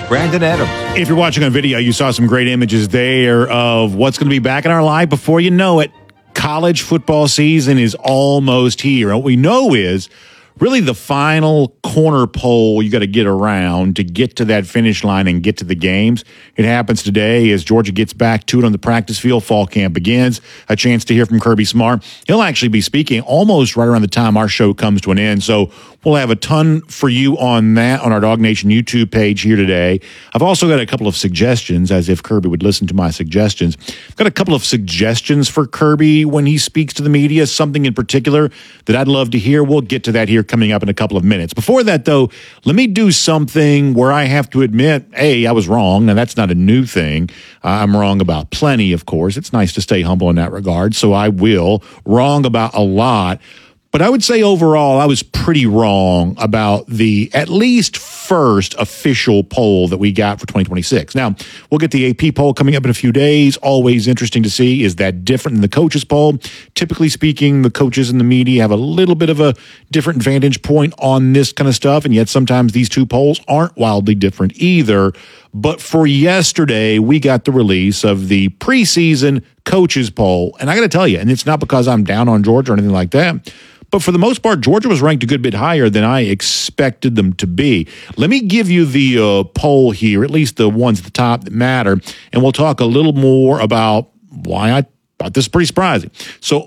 Brandon Adams. If you're watching on video, you saw some great images there of what's going to be back in our life before you know it. College football season is almost here. And what we know is really the final corner pole you got to get around to get to that finish line and get to the games. It happens today as Georgia gets back to it on the practice field. Fall camp begins. A chance to hear from Kirby Smart. He'll actually be speaking almost right around the time our show comes to an end. So we'll have a ton for you on that on our Dog Nation YouTube page here today. I've also got a couple of suggestions, as if Kirby would listen to my suggestions. I've got a couple of suggestions for Kirby when he speaks to the media, something in particular that I'd love to hear. We'll get to that here coming up in a couple of minutes. Before that, though, let me do something where I have to admit, I was wrong. Now, that's not a new thing. I'm wrong about plenty, of course. It's nice to stay humble in that regard, so I will. Wrong about a lot. But I would say overall, I was pretty wrong about the at least first official poll that we got for 2026. Now, we'll get the AP poll coming up in a few days. Always interesting to see. Is that different than the coaches poll? Typically speaking, the coaches and the media have a little bit of a different vantage point on this kind of stuff, and yet sometimes these two polls aren't wildly different either. But for yesterday, we got the release of the preseason coaches poll. And I got to tell you, and it's not because I'm down on Georgia or anything like that, but for the most part, Georgia was ranked a good bit higher than I expected them to be. Let me give you the poll here, at least the ones at the top that matter, and we'll talk a little more about why I thought this is pretty surprising. So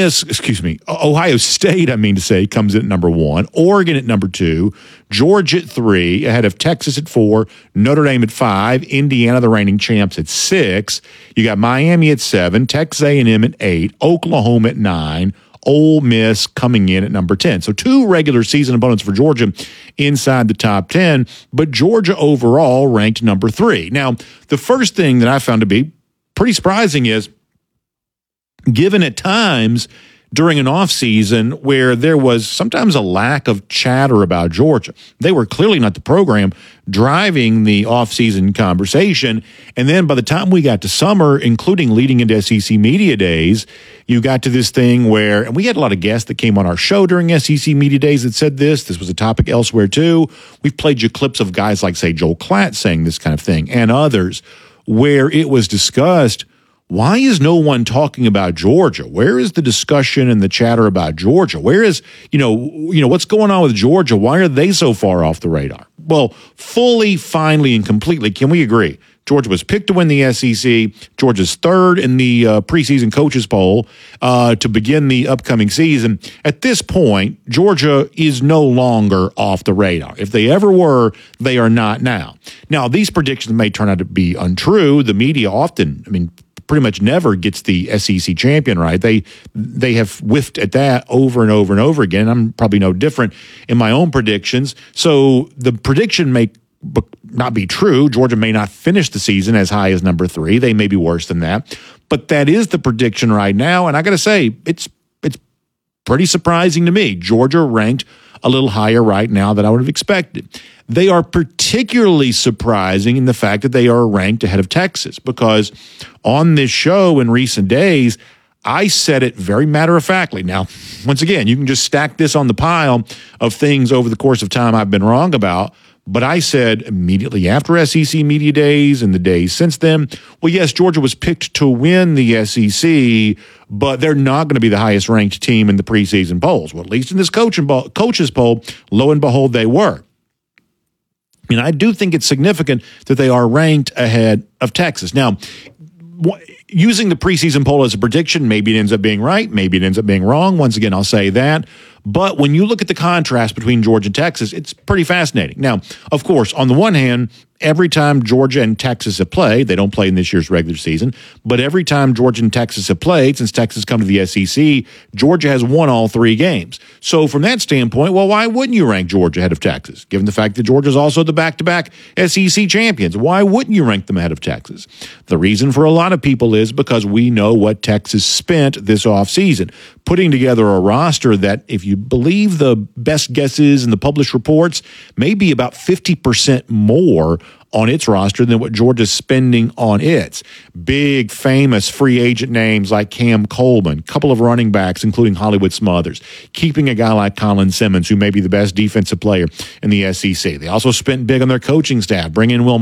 Ohio State, comes in at number 1, Oregon at number 2, Georgia at 3, ahead of Texas at 4, Notre Dame at 5, Indiana, the reigning champs, at 6. You got Miami at 7, Texas A&M at 8, Oklahoma at 9, Ole Miss coming in at number 10. So 2 regular season opponents for Georgia inside the top 10, but Georgia overall ranked number 3. Now, the first thing that I found to be pretty surprising is, given at times during an offseason where there was sometimes a lack of chatter about Georgia, they were clearly not the program driving the offseason conversation. And then by the time we got to summer, including leading into SEC Media Days, you got to this thing where, and we had a lot of guests that came on our show during SEC Media Days that said this. This was a topic elsewhere too. We've played you clips of guys like, say, Joel Klatt saying this kind of thing and others where it was discussed. Why is no one talking about Georgia? Where is the discussion and the chatter about Georgia? Where is, what's going on with Georgia? Why are they so far off the radar? Well, fully, finally, and completely, can we agree? Georgia was picked to win the SEC. Georgia's third in the preseason coaches poll to begin the upcoming season. At this point, Georgia is no longer off the radar. If they ever were, they are not now. Now, these predictions may turn out to be untrue. The media often, pretty much never gets the SEC champion right. They have whiffed at that over and over and over again. I'm probably no different in my own predictions. So the prediction may not be true. Georgia may not finish the season as high as number 3. They may be worse than that. But that is the prediction right now. And I got to say, it's pretty surprising to me. Georgia ranked a little higher right now than I would have expected. They are particularly surprising in the fact that they are ranked ahead of Texas, because on this show in recent days, I said it very matter-of-factly. Now, once again, you can just stack this on the pile of things over the course of time I've been wrong about, but I said immediately after SEC Media Days and the days since then, well, yes, Georgia was picked to win the SEC, but they're not going to be the highest-ranked team in the preseason polls. Well, at least in this coaches poll, lo and behold, they were. And I do think it's significant that they are ranked ahead of Texas. Now, using the preseason poll as a prediction, maybe it ends up being right, maybe it ends up being wrong. Once again, I'll say that. But when you look at the contrast between Georgia and Texas, it's pretty fascinating. Now, of course, on the one hand, every time Georgia and Texas have played, they don't play in this year's regular season, but every time Georgia and Texas have played, since Texas come to the SEC, Georgia has won all 3 games. So from that standpoint, well, why wouldn't you rank Georgia ahead of Texas? Given the fact that Georgia is also the back-to-back SEC champions, why wouldn't you rank them ahead of Texas? The reason for a lot of people is because we know what Texas spent this offseason, putting together a roster that, if you believe the best guesses and the published reports, may be about 50% more on its roster than what Georgia's spending on its. Big, famous free agent names like Cam Coleman, couple of running backs, including Hollywood Smothers, keeping a guy like Colin Simmons, who may be the best defensive player in the SEC. They also spent big on their coaching staff, bringing in Will